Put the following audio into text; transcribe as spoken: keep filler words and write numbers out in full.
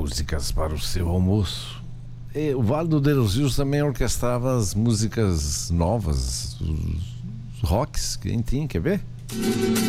músicas para o seu almoço. E o Vale do Deus Rios também orquestrava as músicas novas, os rocks que a gente tinha, quer ver?